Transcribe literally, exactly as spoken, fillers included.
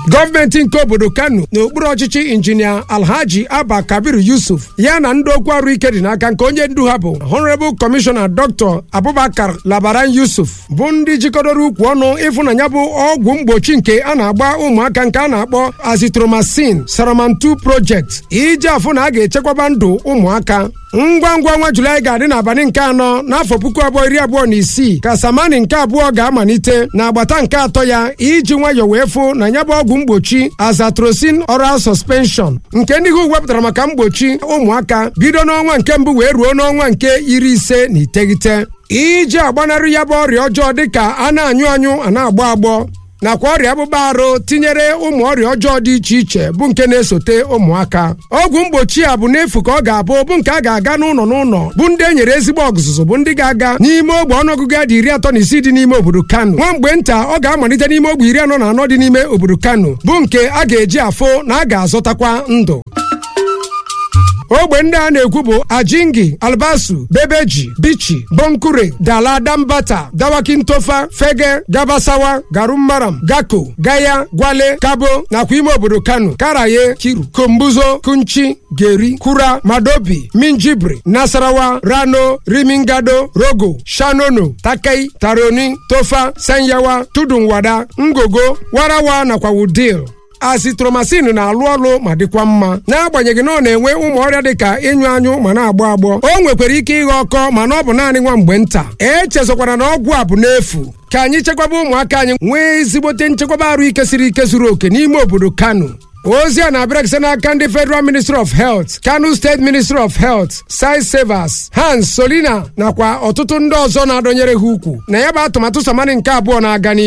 gọọmenti nke obodo Kano n'okpuru ọchịchị injinia Alhaji Abba Kabir Yusuf ya na ndị okwu arụ ike dị n'aka nke onye ndu ha bụ Honorable Commissioner Doctor Abubakar Labaran Yusuf bụ ndị jikọdoro ukwu ọnụ ịfụnanya bụ ọgwụ mgbochi nke a na-agba ụmụaka nke a na-akpọ Azithromycin Saramantu Project iji afụ na a ga-echekwaba ndụ ụmụaka. ngwa ngwa nwa Julaị ga-adị n'abalị nke anọ n'afọ puku abụọ iri abụọ na isii ka Samani nke abụọ ga-amalite n'agbata nke atọ ya iji nwayọ wee fụ na ya bụ ọgwụ mgbochi Azatrocin Oral Suspension nke ndị ha wepụtara maka mgbochi ụmụaka bido n'ọnwa nke mbụ wee ruo n'ọnwa nke iri ise na iteghete iji agbanarị ya bụ ọrịa ọjọọ dịka a na-anyụ anyụ a na-agbọ agbọ nakwa ọrịa akpụkpọ arụ tinyere ụmụ ọrịa ọjọọ dị iche iche bụ nke na-esote ụmụaka. ọgwụ mgbochi a bụ n'efu ka ọ ga-abụ bụ nke a ga-aga n'ụlọ n'ụlọ bụ ndị e nyere ezigbo ọzụzụ bụ ndị ga-aga n'ime ogbe ọnụọgụgụ ya dị iri atọ na isii dị n'ime obodo Kano. nwa mgbe nta ọ ga-amalite n'ime ogbe iri anọ na anọ dị n'ime obodo Kano bụ nke a ga-eji afụ na a ga-azọtakwa ndụ. ogbe ndị a na-ekwu bụ Ajingi, Albasu, Bebeji, Bichi, Bonkure, Dala, Dambata, Dawakintofa, Fege, Gabasawa, Garummaram, Gako, Gaya, Gwale, Kabo nakwa ime obodo Kano, Karaye, Kiru, Kombuzo, Kunchi, Geri, Kura, Madobi, Minjibri, Nasarawa, Rano, Rimingado, Rogo, Shanono, Takai, Taroni, Tofa, Sanyawa, Tudunwada, Ngogo, Warawa nakwa Wudil. Azithromycin na-alụ ọlụ ma dịkwa mma n'agbanyeghị na ọ na-enwe ụmụ ọrịa dịka ịnyụ anyụ ma na-agbọ agbọ. o nwekwara ike ịghọ ọkọ mana ọ bụ naanị nwa mgbe nta. echezokwara na ọgwụ a bụ n'efu ka anyị chekwaba ụmụaka anyị nwee ezigbote nchekwaba arụ ike siri ike zuru oke n'ime obodo Kano. ozi a na-abịara gị n'aka ndị Federal Ministry of Health, Kano State Ministry of Health, Site Savers, Hans Solina nakwa ọtụtụ ndị ọzọ na-adọnyere ha ukwu na ya bụ atụmatụ Samani nke abụọ na-aga n'ihu.